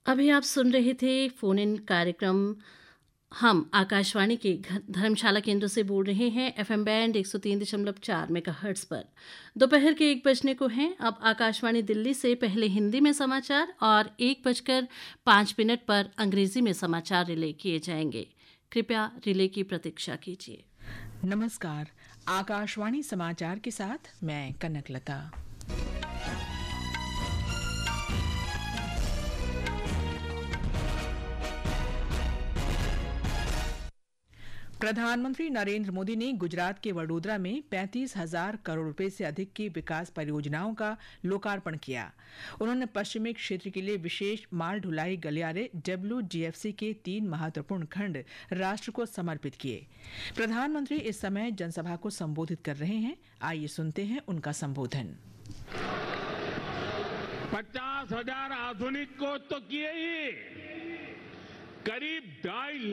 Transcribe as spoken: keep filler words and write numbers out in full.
अभी आप सुन रहे थे फोन इन कार्यक्रम। हम आकाशवाणी के घ- धर्मशाला केंद्र से बोल रहे हैं एफएम बैंड एक सौ तीन दशमलव चार मेगाहर्ट्ज पर। दोपहर के एक बजने को हैं। अब आकाशवाणी दिल्ली से पहले हिंदी में समाचार और एक बजकर पाँच मिनट पर अंग्रेजी में समाचार रिले किए जाएंगे। कृपया रिले की प्रतीक्षा कीजिए। नमस्कार, आकाशवाणी समाचार के साथ मैं कनकलता। प्रधानमंत्री नरेंद्र मोदी ने गुजरात के वडोदरा में पैंतीस हजार करोड़ रुपए से अधिक की विकास परियोजनाओं का लोकार्पण किया। उन्होंने पश्चिमी क्षेत्र के लिए विशेष माल ढुलाई गलियारे डब्ल्यूडीएफसी के तीन महत्वपूर्ण खंड राष्ट्र को समर्पित किए। प्रधानमंत्री इस समय जनसभा को संबोधित कर रहे हैं। आइए सुनते हैं उनका संबोधन। पचास हजार आधुनिक कोच तो किए ही, करीब ढाई